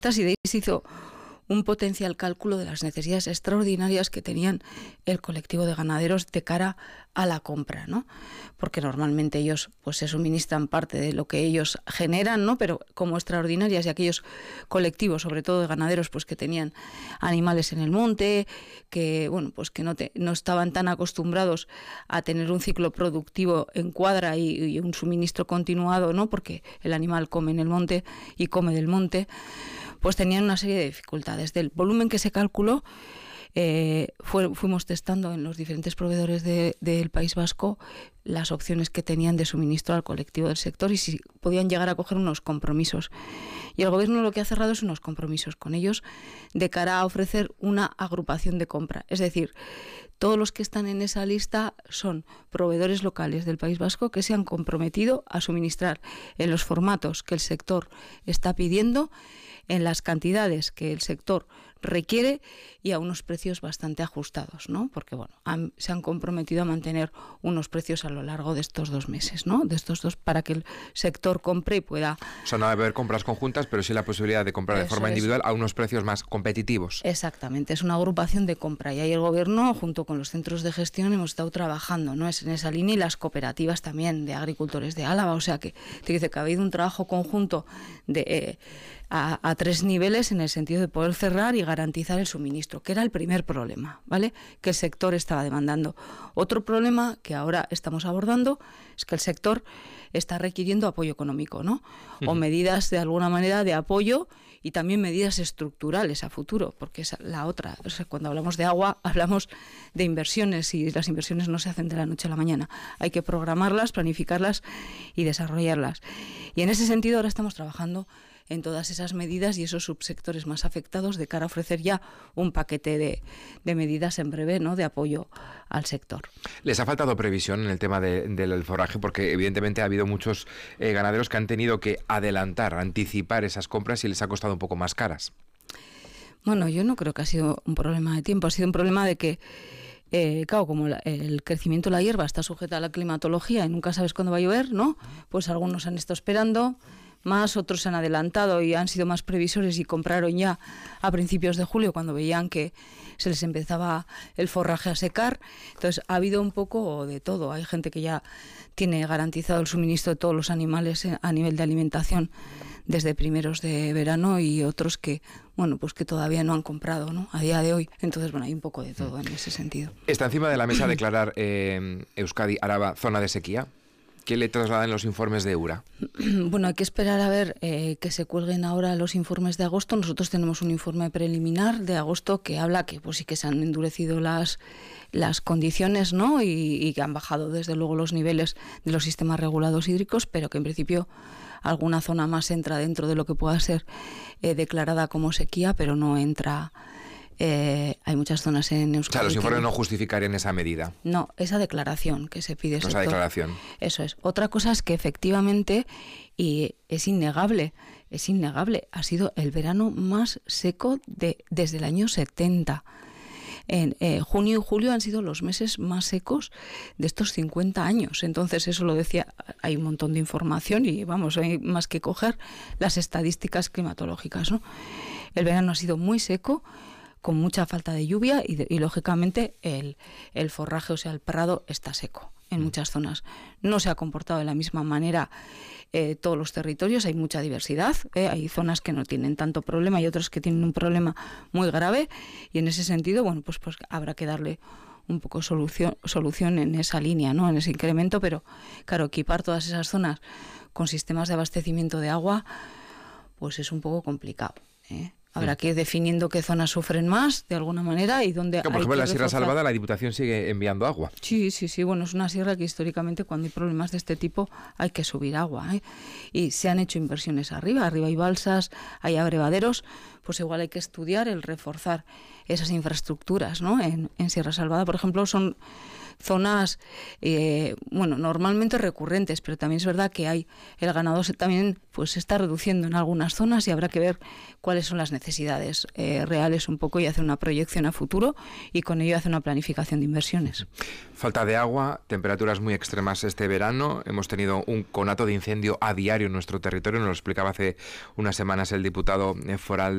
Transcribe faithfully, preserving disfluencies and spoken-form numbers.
y de ahí se hizo un potencial cálculo de las necesidades extraordinarias que tenían el colectivo de ganaderos de cara a la compra, ¿no? Porque normalmente ellos pues se suministran parte de lo que ellos generan, ¿no? Pero como extraordinarias, y aquellos colectivos, sobre todo de ganaderos, pues que tenían animales en el monte, que bueno, pues que no, te, no estaban tan acostumbrados a tener un ciclo productivo en cuadra y, y un suministro continuado, ¿no? Porque el animal come en el monte y come del monte, pues tenían una serie de dificultades. Del volumen que se calculó, eh, fue, fuimos testando en los diferentes proveedores de, del País Vasco las opciones que tenían de suministro al colectivo del sector y si podían llegar a coger unos compromisos. Y el Gobierno lo que ha cerrado es unos compromisos con ellos de cara a ofrecer una agrupación de compra. Es decir, todos los que están en esa lista son proveedores locales del País Vasco que se han comprometido a suministrar en los formatos que el sector está pidiendo, en las cantidades que el sector requiere y a unos precios bastante ajustados, ¿no? Porque bueno, han, se han comprometido a mantener unos precios a lo largo de estos dos meses, ¿no? De estos dos, para que el sector compre y pueda... O sea, no va a haber compras conjuntas, pero sí la posibilidad de comprar de forma individual a unos precios más competitivos. Exactamente, es una agrupación de compra y ahí el Gobierno, junto con los centros de gestión, hemos estado trabajando, ¿no? Es en esa línea, y las cooperativas también de agricultores de Álava, o sea que te dice que ha habido un trabajo conjunto de... Eh, A, a tres niveles en el sentido de poder cerrar y garantizar el suministro, que era el primer problema, ¿vale? Que el sector estaba demandando. Otro problema que ahora estamos abordando es que el sector está requiriendo apoyo económico, ¿no? O medidas de alguna manera de apoyo y también medidas estructurales a futuro, porque es la otra. O sea, cuando hablamos de agua hablamos de inversiones y las inversiones no se hacen de la noche a la mañana. Hay que programarlas, planificarlas y desarrollarlas. Y en ese sentido ahora estamos trabajando en todas esas medidas y esos subsectores más afectados de cara a ofrecer ya un paquete de, de medidas en breve, ¿no? De apoyo al sector. ¿Les ha faltado previsión en el tema de, del forraje? Porque evidentemente ha habido muchos eh, ganaderos que han tenido que adelantar, anticipar esas compras y les ha costado un poco más caras. Bueno, yo no creo que ha sido un problema de tiempo, ha sido un problema de que Eh, claro, como la, el crecimiento de la hierba está sujeta a la climatología y nunca sabes cuándo va a llover, ¿no? Pues algunos han estado esperando más, otros se han adelantado y han sido más previsores y compraron ya a principios de julio cuando veían que se les empezaba el forraje a secar. Entonces ha habido un poco de todo. Hay gente que ya tiene garantizado el suministro de todos los animales a nivel de alimentación desde primeros de verano y otros que, bueno, pues que todavía no han comprado, ¿no? A día de hoy. Entonces, bueno, hay un poco de todo en ese sentido. ¿Está encima de la mesa declarar eh, Euskadi, Araba, zona de sequía? ¿Qué le trasladan los informes de EURA? Bueno, hay que esperar a ver eh, que se cuelguen ahora los informes de agosto. Nosotros tenemos un informe preliminar de agosto que habla que pues sí que se han endurecido las, las condiciones, ¿no? Y, y que han bajado desde luego los niveles de los sistemas regulados hídricos, pero que en principio alguna zona más entra dentro de lo que pueda ser eh, declarada como sequía, pero no entra... Eh, hay muchas zonas en Euskadi. O sea, los informes que... no justificarían esa medida. No, esa declaración que se pide. No, esa declaración. Eso es. Otra cosa es que efectivamente, y es innegable, es innegable, ha sido el verano más seco de desde el año setenta. En eh, junio y julio han sido los meses más secos de estos cincuenta años. Entonces, eso lo decía, hay un montón de información y vamos, hay más que coger las estadísticas climatológicas, ¿no? El verano ha sido muy seco, con mucha falta de lluvia y, de, y lógicamente el, el forraje, o sea, el prado está seco en muchas zonas. No se ha comportado de la misma manera eh, todos los territorios, hay mucha diversidad, eh, hay zonas que no tienen tanto problema y otras que tienen un problema muy grave y en ese sentido, bueno, pues, pues habrá que darle un poco solución, solución en esa línea, ¿no? En ese incremento, pero claro, equipar todas esas zonas con sistemas de abastecimiento de agua, pues es un poco complicado, ¿eh? Habrá que ir definiendo qué zonas sufren más, de alguna manera, y dónde... Por ejemplo, en la Sierra Salvada la Diputación sigue enviando agua. Sí, sí, sí. Bueno, es una sierra que históricamente cuando hay problemas de este tipo hay que subir agua, ¿eh? Y se han hecho inversiones arriba. Arriba hay balsas, hay abrevaderos. Pues igual hay que estudiar el reforzar esas infraestructuras, ¿no? En, en Sierra Salvada, por ejemplo, son zonas, eh, bueno, normalmente recurrentes, pero también es verdad que hay el ganado se, también pues se está reduciendo en algunas zonas y habrá que ver cuáles son las necesidades eh, reales un poco y hacer una proyección a futuro y con ello hacer una planificación de inversiones. Falta de agua, temperaturas muy extremas este verano, hemos tenido un conato de incendio a diario en nuestro territorio, nos lo explicaba hace unas semanas el diputado foral